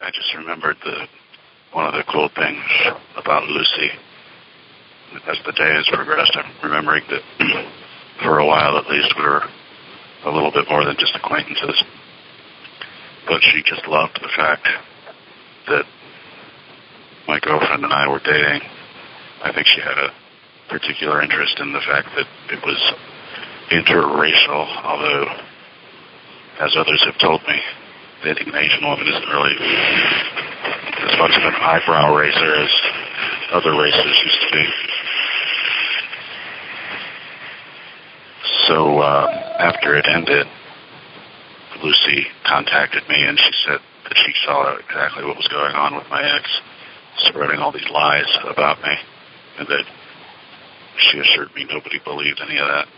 I just remembered one of the cool things about Lucy. As the day has progressed, I'm remembering that for a while at least we were a little bit more than just acquaintances. But she just loved the fact that my girlfriend and I were dating. I think she had a particular interest in the fact that it was interracial, although, as others have told me, dating an Asian woman isn't really as much of an eyebrow raiser as other races used to be. So after it ended, Lucy contacted me and she said that she saw exactly what was going on with my ex, spreading all these lies about me, and that she assured me nobody believed any of that.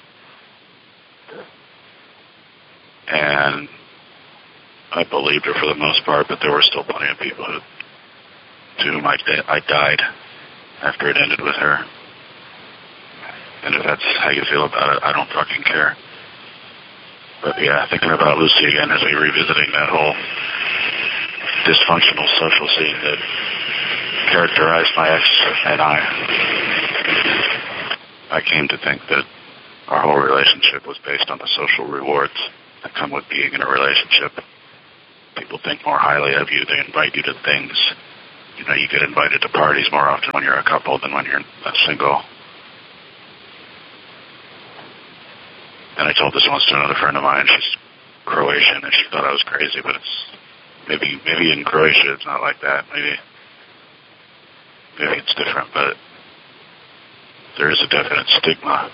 And I believed her for the most part, but there were still plenty of people to whom I died after it ended with her. And if that's how you feel about it, I don't fucking care. But yeah, thinking about Lucy again as we revisiting that whole dysfunctional social scene that characterized my ex and I came to think that our whole relationship was based on the social rewards that come with being in a relationship. People think more highly of you. They invite you to things. You know, you get invited to parties more often when you're a couple than when you're single. And I told this once to another friend of mine. She's Croatian, and she thought I was crazy, but it's maybe in Croatia it's not like that. Maybe it's different, but there is a definite stigma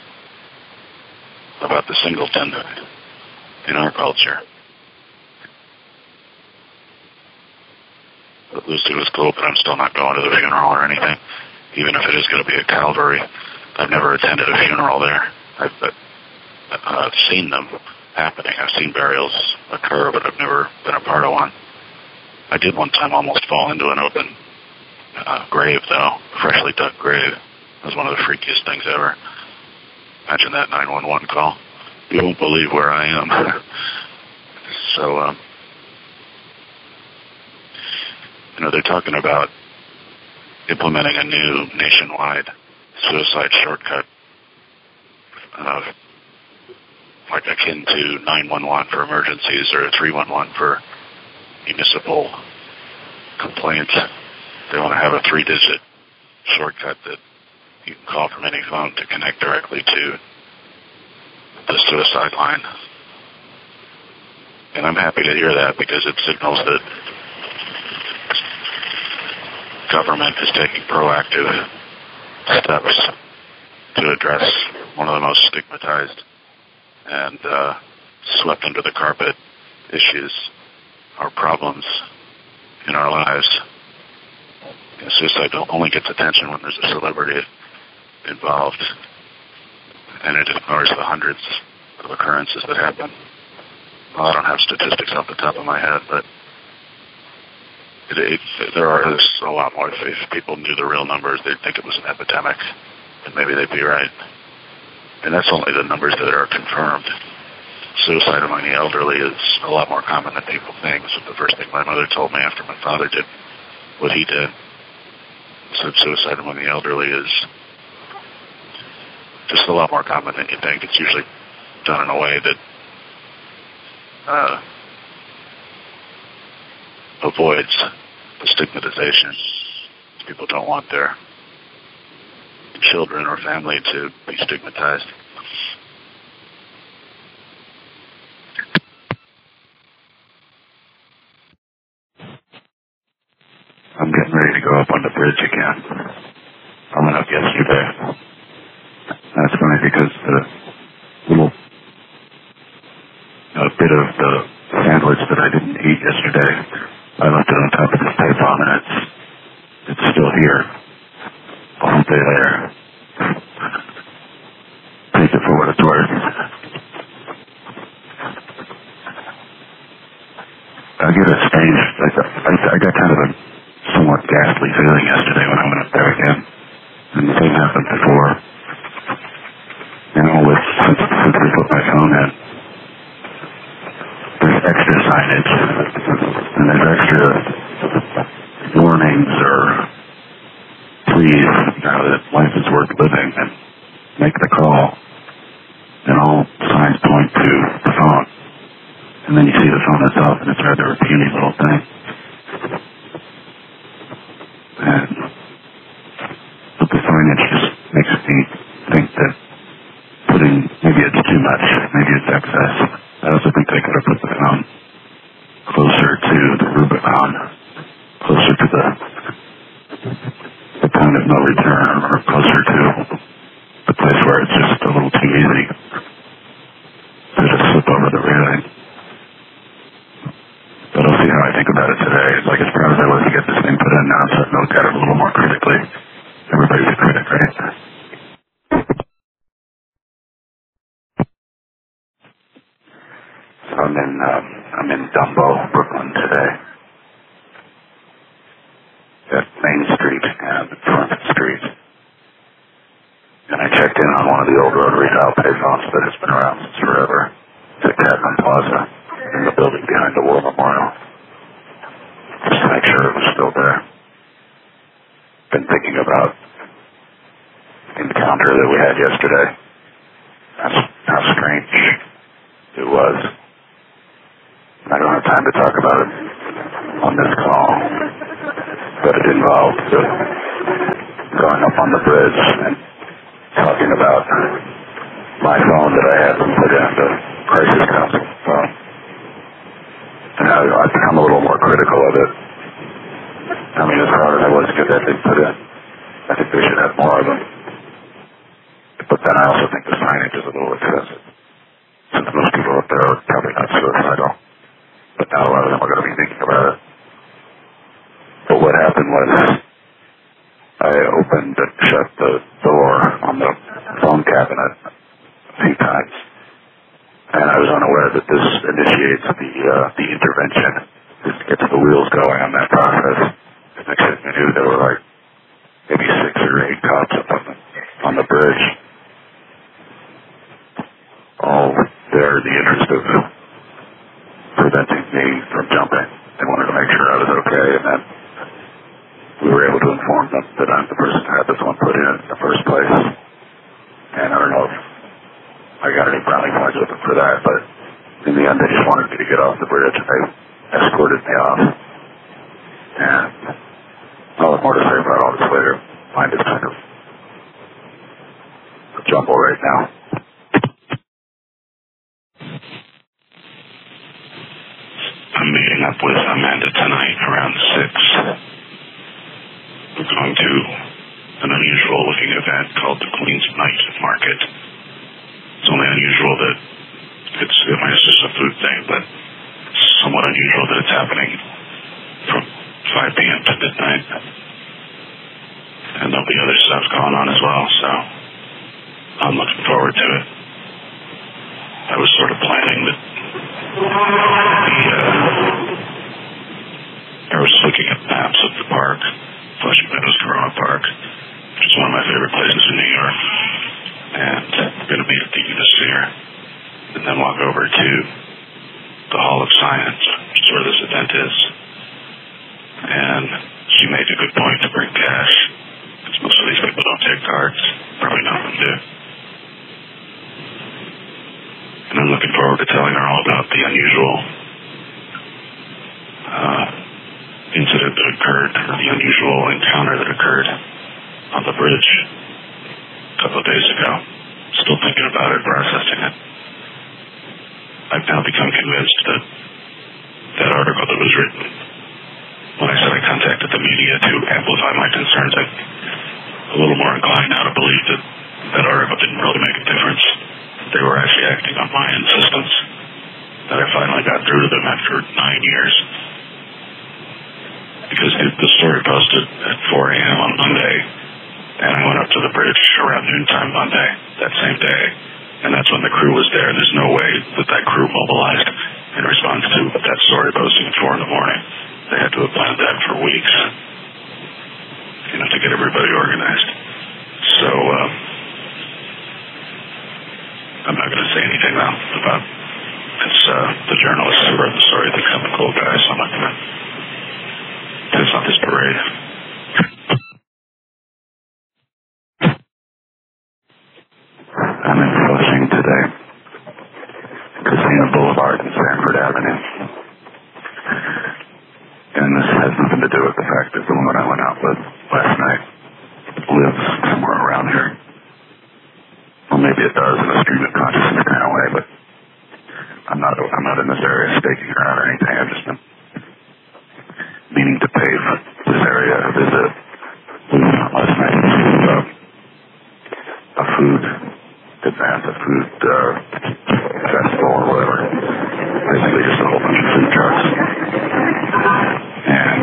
about the singleton in our culture. But Lucy was cool, but I'm still not going to the funeral or anything, even if it is going to be at Calvary. I've never attended a funeral there. I've seen them happening. I've seen burials occur, but I've never been a part of one. I did one time almost fall into an open grave, though, freshly dug grave. It was one of the freakiest things ever. Imagine that 911 call. You won't believe where I am. So, they're talking about implementing a new nationwide suicide shortcut, like akin to 911 for emergencies or 311 for municipal complaints. They want to have a 3-digit shortcut that you can call from any phone to connect directly to the suicide line. And I'm happy to hear that because it signals that government is taking proactive steps to address one of the most stigmatized and swept under the carpet issues or problems in our lives. Suicide only gets attention when there's a celebrity involved, and it ignores the hundreds of occurrences that happen. Well, I don't have statistics off the top of my head, but there's a lot more. If people knew the real numbers, they'd think it was an epidemic, and maybe they'd be right. And that's only the numbers that are confirmed. Suicide among the elderly is a lot more common than people think. So the first thing my mother told me after my father did what he did, said suicide among the elderly is just a lot more common than you think. It's usually done in a way that avoids the stigmatization. People don't want their children or family to be stigmatized. I'm getting ready to go up on the bridge again. I went up yesterday. That's funny because the little bit of the sandwich that I didn't eat yesterday, I left it on top of this tape on, and it's still here. All day there. Take it for what it's worth. I get a strange, I got kind of a somewhat ghastly feeling yesterday when I went up there again. And the same happened before. Since we put my phone in, there's extra signage, and there's extra warnings or please, that life is worth living, and make the call. And all signs point to the phone. And then you see the phone itself, and it's rather a puny little thing. But the signage just makes me think that maybe it's too much, maybe it's excess. I also think they could have put the phone closer to the Rubicon, closer to the point of no return, or closer to the place where it's just a little too easy to just slip over the railing. But I'll see how I think about it today. Like, as proud as I was to get this thing put in now, so I've looked at it a little more critically. Everybody's a critic, right? So I'm in Dumbo, Brooklyn today. At Main Street and Front Street. And I checked in on one of the old rotary dial payphones that has been around since forever. It's at Cadman Plaza, in the building behind the War Memorial. Just to make sure it was still there. Been thinking about the encounter that we had yesterday. How strange it was. I don't have time to talk about it on this call, but it involved going up on the bridge and talking about my phone that I had them put in, the crisis counseling phone. And I've become a little more critical of it. I mean, as hard as I was to get that thing put in, I think they should have more of them. But then I also think the signage is a little excessive, since most people up there are probably not suicidal. But not a lot of them are going to be thinking about it. But what happened was, I opened and shut the door on the phone cabinet a few times, and I was unaware that this initiates the intervention. This gets the wheels going on that process. Next thing I knew, there were like maybe 6 or 8 cops up on the bridge, all there in the interest of preventing me from jumping. They wanted to make sure I was okay, and then we were able to inform them that I'm the person who had this one put in the first place. And I don't know if I got any brownie points with them for that, but in the end they just wanted me to get off the bridge, and they escorted me off. And I'll have more to say about all this later. Mind is kind of a jumble right now. I'm meeting up with Amanda tonight around 6. We're going to an unusual looking event called the Queen's Night Market. It's only unusual that it's just a food thing, but it's somewhat unusual that it's happening from 5 p.m. to midnight. And there'll be other stuff going on as well, so I'm looking forward to it. I was sort of planning that I was looking at maps of the park, Flushing Meadows Corona Park, which is one of my favorite places in New York, and I'm going to meet at the Unisphere, and then walk over to the Hall of Science, which is where this event is. And she made a good point to bring cash, because most of these people don't take cards, probably none of them do. And I'm looking forward to telling her all about the unusual incident that occurred, or the unusual encounter that occurred on the bridge a couple of days ago. Still thinking about it, processing it. I've now become convinced that that article that was written, when I said I contacted the media to amplify my concerns, I'm a little more inclined now to believe that that article didn't really make a difference. They were actually acting on my insistence, that I finally got through to them after 9 years. Because the story posted at 4 a.m. on Monday, and I went up to the bridge around noontime Monday, that same day, and that's when the crew was there. There's no way that crew mobilized in response to that story posting at 4 in the morning. They had to have planned that for weeks, to get everybody organized. So, I'm not going to say anything now about it's the journalists who wrote the story. They think I'm a cool guy, so I'm not going to piss on this parade. with the fact that the woman I went out with last night lives somewhere around here. Well, maybe it does in a stream of consciousness kind of way, but I'm not in this area staking her out or anything. I've just been meaning to pay for this area a visit. Last night a food event, a food festival or whatever. Basically just a whole bunch of food trucks. And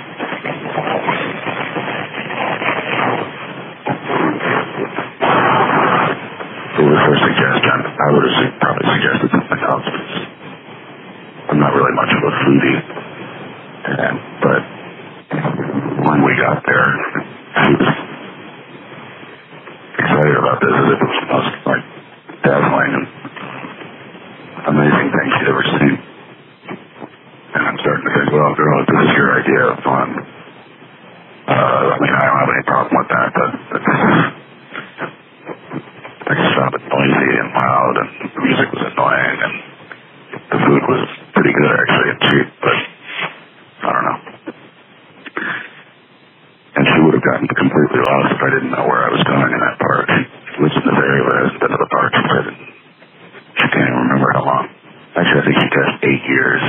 it was her suggestion. I would have probably suggested something else. I'm not really much of a foodie. But when we got there, she was excited about this as if it was the most dazzling and amazing thing she'd ever seen. And I'm starting to think, well, girl, if this is your idea of fun, I mean, I don't have any problem with that, but I just found it noisy and loud, and the music was annoying, and the food was pretty good, actually, and cheap, but I don't know. And she would have gotten completely lost if I didn't know where I was going in that park. She lives in this area but hasn't been to the park since she can't even remember how long. Actually, I think she got 8 years.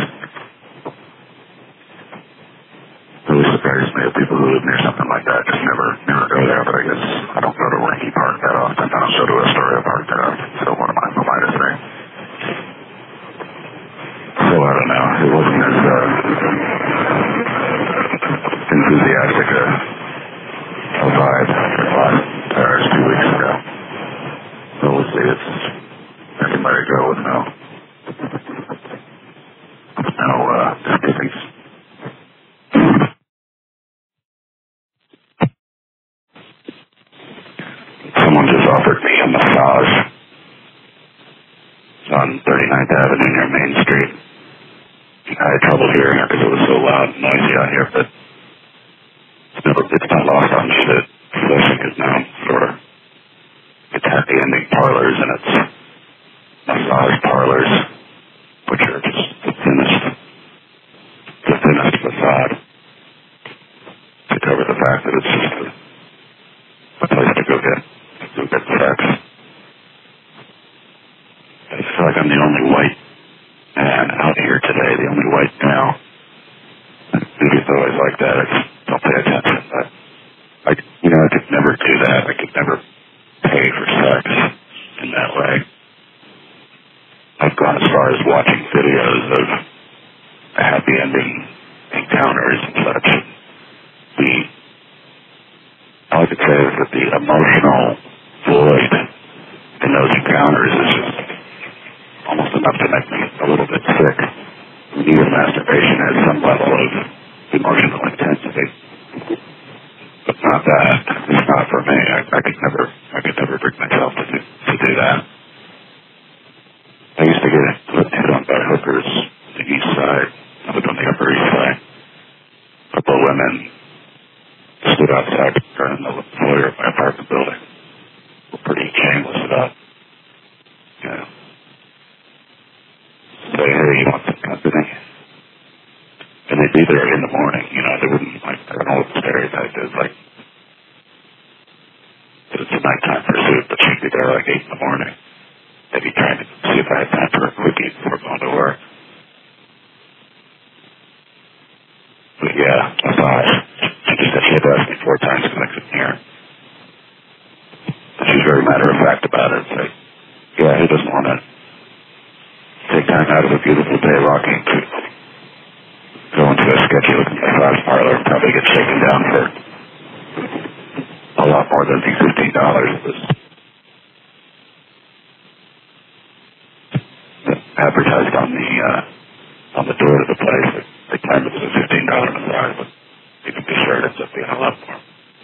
It really surprises me that people who live near something like that just never go there, but I guess I don't go to Linky Park that often. I don't go to Astoria Park that often, so what am I to say? So I don't know. It wasn't as enthusiastic a vibe for the last 2 weeks ago. So we'll see. I can let it go with no misgivings. Someone just offered me a massage on 39th Avenue near Main Street. I had trouble hearing her because it was so loud and noisy out here, but it's not lost on me that Flushing is known for its happy ending parlors and its massage parlors, which are just the thinnest facade to cover the fact that it's just a place to go get sex. I feel like I'm the only white man out here today, the only white male. Maybe it's always like that. I just don't pay attention. But I could never do that. I could never pay for sex in that way. I've gone as far as watching videos of happy ending encounters and such. All I could say is that the emotional void in those encounters is just almost enough to make me a little bit sick. Even masturbation has some level of emotional intensity, but not that. It's not for me. I could never bring myself to do that. I used to get hit on by hookers on the east side. I lived on the Upper East Side. A couple of women stood outside in the foyer of my apartment building. Were pretty shameless about, say, hey, you want some company? And they'd be there in the morning, they wouldn't, I don't know what the stereotype is, that it's a nighttime pursuit, but she'd be there 8 in the morning. They'd be trying to see if I had time for a quickie before going to work. But yeah, massage. She had to ask me 4 times because I couldn't hear. But she was very matter-of-fact about it. It's like, yeah, who doesn't want to take time out of a beautiful day walking to go into a sketchy-looking massage parlor and probably get shaken down for a lot more than the $15 was advertised on the door to the place. They claimed it was a $15 massage, but you can be sure it ends up being a lot more.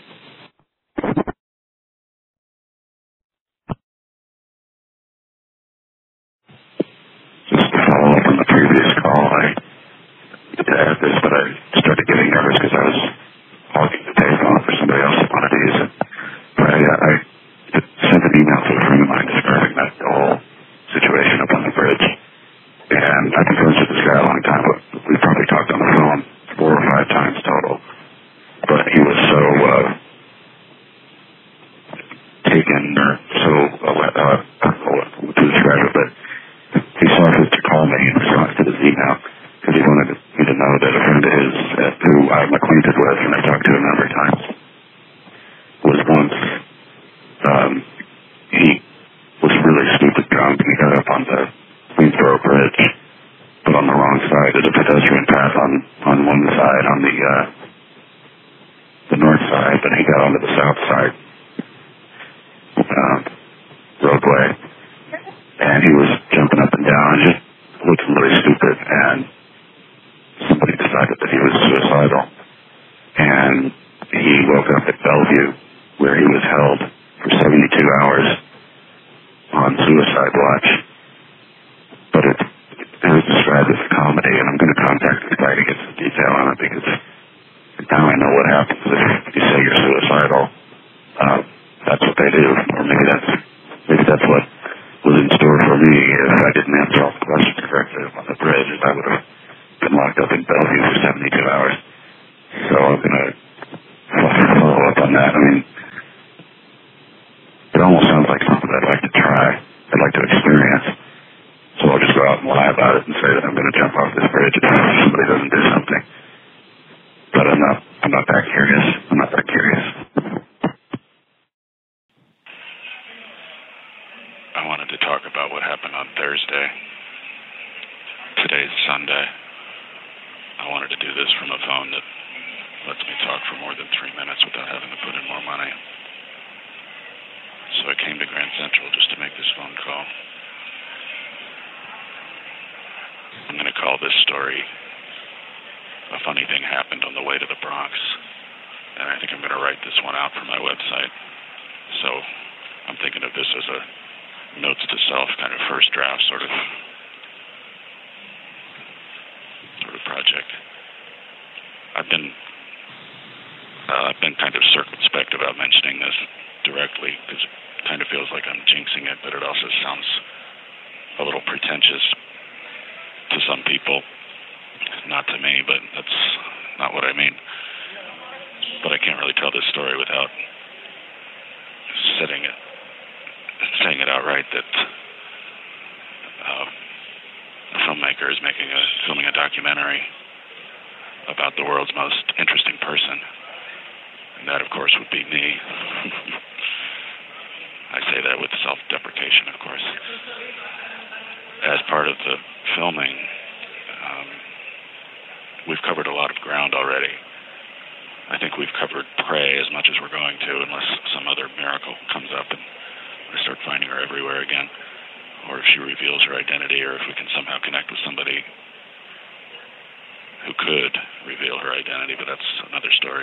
Just to follow up on the previous call, I did add this, but I started getting nervous because I was hogging the payphone for somebody else that wanted to use it. But I sent an email to a friend of mine describing that whole situation up on the bridge. And I've been friends with this guy a long time, but we've probably talked on the phone 4 or 5 times total. who I'm acquainted with and I've talked to a number of times, was once, he was really stupid drunk and he got up on the Queensboro Bridge, but on the wrong side. There's a pedestrian path on one side, on the north side, but he got onto the south side roadway, and he was jumping up and down, just looking really stupid, and somebody decided that he was suicidal, and he woke up at Bellevue, where he was held for 72 hours on suicide watch. But it was described as a comedy, and I'm going to contact this guy to get some detail on it, because now I know what happens if you say you're suicidal. That's what they do, or maybe that's what was in store for me if I didn't answer all the questions correctly on the bridge. I would have been locked up in Bellevue for 72 hours. So I'm going to follow up on that. I mean, it almost sounds like something I'd like to try. I'd like to experience. So I'll just go out and lie about it and say that I'm going to jump off this bridge if somebody doesn't do something. But I'm not that curious. I'm not that curious. I wanted to talk about what happened on Thursday. Today's Sunday. I wanted to do this from a phone that lets me talk for more than 3 minutes without having to put in more money. So I came to Grand Central just to make this phone call. I'm going to call this story "A Funny Thing Happened on the Way to the Bronx." And I think I'm going to write this one out for my website. So I'm thinking of this as a notes to self kind of first draft sort of project. I've been kind of circumspect about mentioning this directly because it kind of feels like I'm jinxing it, but it also sounds a little pretentious to some people. Not to me, but that's not what I mean. But I can't really tell this story without saying it outright that a filmmaker is filming a documentary about the world's most interesting person. And that, of course, would be me. I say that with self-deprecation, of course. As part of the filming, we've covered a lot of ground already. I think we've covered Prey as much as we're going to, unless some other miracle comes up and we start finding her everywhere again, or if she reveals her identity, or if we can somehow connect with somebody who could reveal her identity, but that's another story.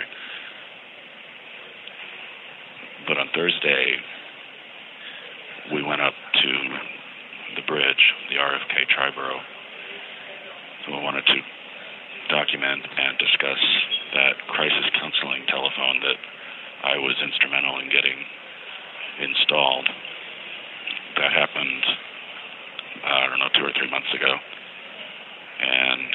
But on Thursday, we went up to the bridge, the RFK Triborough. So we wanted to document and discuss that crisis counseling telephone that I was instrumental in getting installed. That happened, 2 or 3 months ago. And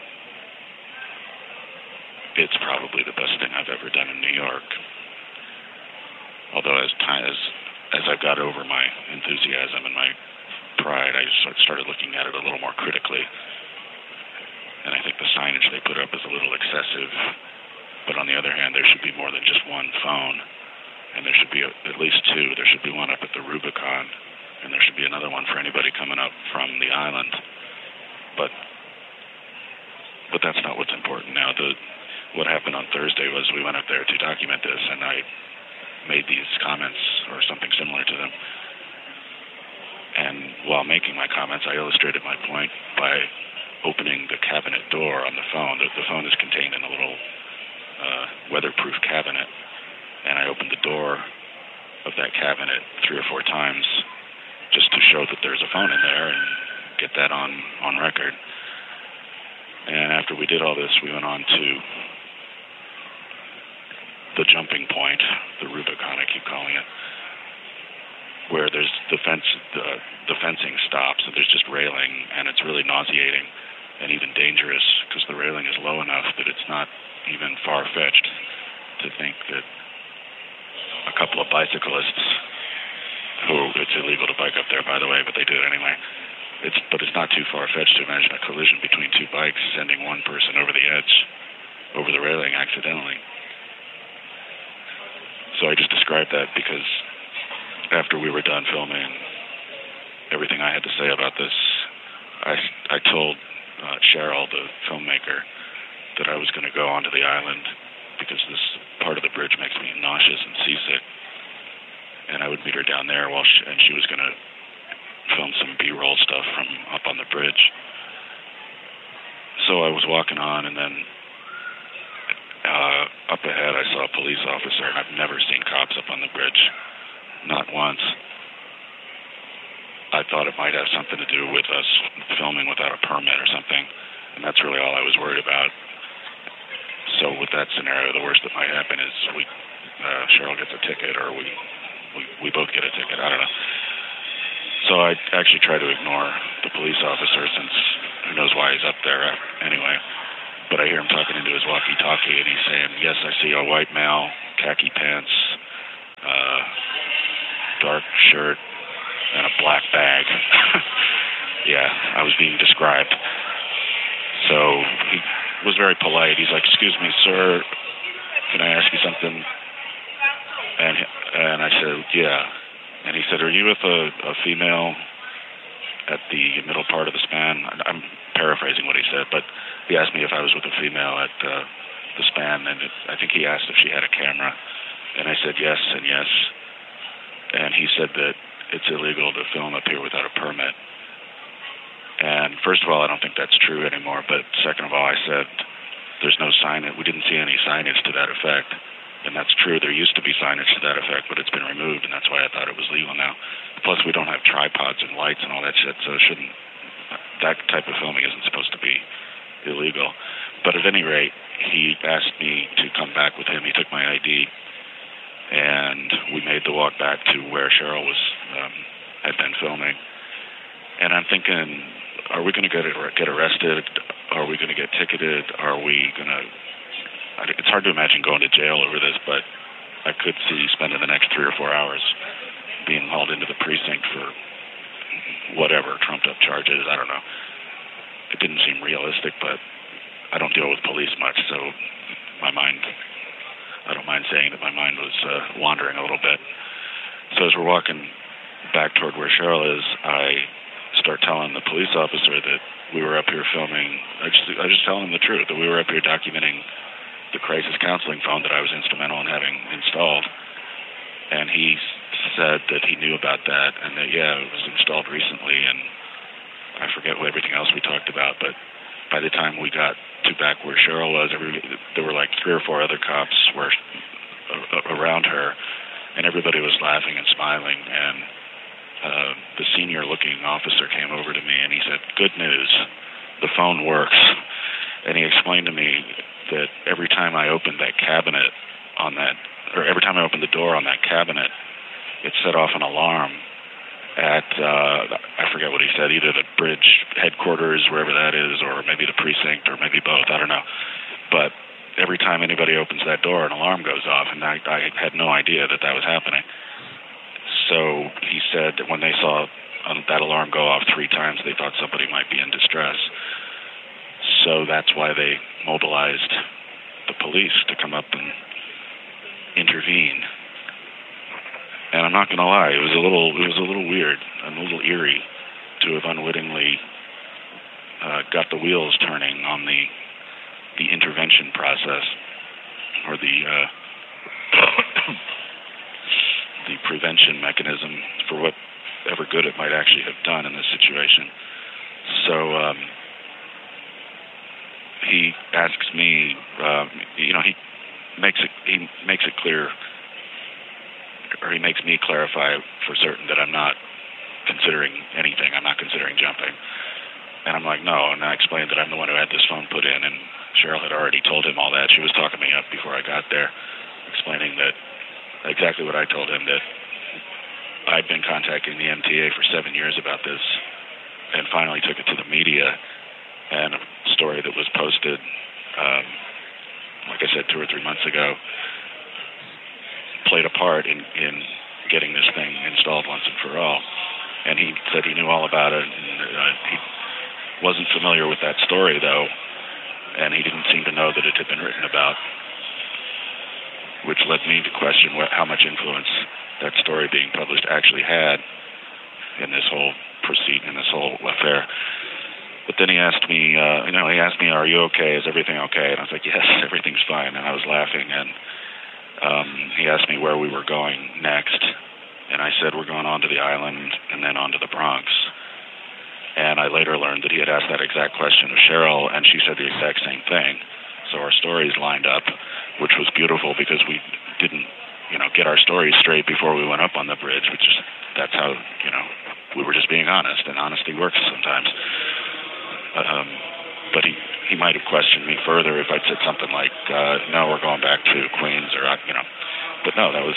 it's probably the best thing I've ever done in New York. Although as I got over my enthusiasm and my pride, I started looking at it a little more critically. And I think the signage they put up is a little excessive. But on the other hand, there should be more than just one phone. And there should be at least two. There should be one up at the Rubicon. And there should be another one for anybody coming up from the island. But that's not what's important now. What happened on Thursday was we went up there to document this, and I made these comments or something similar to them. And while making my comments, I illustrated my point by opening the cabinet door on the phone. The phone is contained in a little weatherproof cabinet, and I opened the door of that cabinet 3 or 4 times just to show that there's a phone in there and get that on record. And after we did all this, we went on to the jumping point, the Rubicon, I keep calling it, where there's the fencing stops, and there's just railing, and it's really nauseating and even dangerous because the railing is low enough that it's not even far-fetched to think that a couple of bicyclists, who it's illegal to bike up there, by the way, but they do it anyway. But it's not too far-fetched to imagine a collision between 2 bikes sending one person over the edge over the railing accidentally. So I just described that because after we were done filming everything I had to say about this, I told Cheryl, the filmmaker, that I was going to go onto the island because this part of the bridge makes me nauseous and seasick, and I would meet her down there and she was going to film some B-roll stuff from up on the bridge. So I was walking on, and then up ahead I saw a police officer, and I've never seen cops up on the bridge, not once. I thought it might have something to do with us filming without a permit or something, and that's really all I was worried about. So with that scenario, the worst that might happen is Cheryl gets a ticket, or we both get a ticket. I don't know. So I actually try to ignore the police officer, since who knows why he's up there anyway. But I hear him talking into his walkie-talkie, and he's saying, "Yes, I see a white male, khaki pants, dark shirt, and a black bag." Yeah, I was being described. So he was very polite. He's like, "Excuse me, sir, can I ask you something?" And I said, "Yeah." And he said, "Are you with a female at the middle part of the span?" I'm paraphrasing what he said, but he asked me if I was with a female at the span, and I think he asked if she had a camera. And I said yes and yes. And he said that it's illegal to film up here without a permit. And first of all, I don't think that's true anymore, but second of all, I said there's no signage. We didn't see any signage to that effect. And that's true. There used to be signage to that effect, but it's been removed, and that's why I thought it was legal now. Plus, we don't have tripods and lights and all that shit, so that type of filming isn't supposed to be illegal. But at any rate, he asked me to come back with him. He took my ID, and we made the walk back to where Cheryl had been filming. And I'm thinking, are we going to get arrested? Are we going to get ticketed? Are we going to... It's hard to imagine going to jail over this, but I could see spending the next 3 or 4 hours being hauled into the precinct for whatever, trumped-up charges. I don't know. It didn't seem realistic, but I don't deal with police much, so I don't mind saying that my mind was wandering a little bit. So as we're walking back toward where Cheryl is, I start telling the police officer that we were up here filming. I just tell him the truth, that we were up here documenting the crisis counseling phone that I was instrumental in having installed. And he said that he knew about that, and that, yeah, it was installed recently, and I forget what everything else we talked about, but by the time we got to back where Cheryl was, there were like 3 or 4 other cops around her, and everybody was laughing and smiling, and the senior-looking officer came over to me, and he said, "Good news, the phone works." And he explained to me that every time I opened that cabinet every time I opened the door on that cabinet, it set off an alarm at, I forget what he said, either the bridge headquarters, wherever that is, or maybe the precinct, or maybe both, I don't know. But every time anybody opens that door, an alarm goes off, and I had no idea that was happening. So he said that when they saw that alarm go off 3 times, they thought somebody might be in distress. So that's why they mobilized the police to come up and intervene. And I'm not going to lie, it was a little weird and a little eerie to have unwittingly got the wheels turning on the intervention process, or the prevention mechanism for whatever good it might actually have done in this situation. So he asks me, he makes it clear, or he makes me clarify for certain that I'm not considering anything. I'm not considering jumping. And I'm like, no. And I explained that I'm the one who had this phone put in, and Cheryl had already told him all that. She was talking me up before I got there, explaining that exactly what I told him, that I'd been contacting the MTA for 7 years about this, and finally took it to the media, and a story that was posted, like I said, 2 or 3 months ago, played a part in getting this thing installed once and for all. And he said he knew all about it, and he wasn't familiar with that story, though. and he didn't seem to know that it had been written about, which led me to question how much influence that story being published actually had in this whole affair. But then he asked me, "Are you okay? Is everything okay?" And I was like, "Yes, everything's fine." And I was laughing, and he asked me where we were going next, and I said, "We're going on to the island and then on to the Bronx." And I later learned that he had asked that exact question of Cheryl, and she said the exact same thing. So our stories lined up, which was beautiful because we didn't, get our stories straight before we went up on the bridge, that's how, we were just being honest, and honesty works sometimes. But he might have questioned me further if I'd said something like, "No, we're going back to Queens," or But no, that was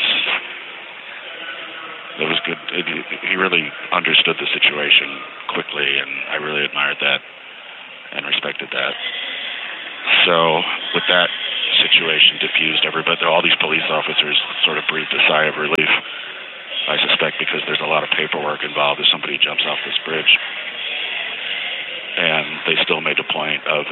good. He really understood the situation quickly, and I really admired that and respected that. So with that situation diffused, all these police officers sort of breathed a sigh of relief. I suspect because there's a lot of paperwork involved if somebody jumps off this bridge. And they still made a point of